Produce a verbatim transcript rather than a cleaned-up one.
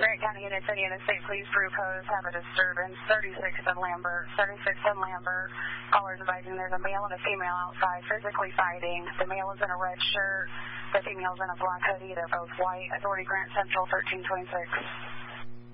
Grant County units and units, state police repose have a disturbance. thirty-six on Lambert. thirty-six on Lambert. Callers advising there's a male and a female outside physically fighting. The male is in a red shirt. The female is in a black hoodie. They're both white. Authority Grant Central thirteen twenty-six.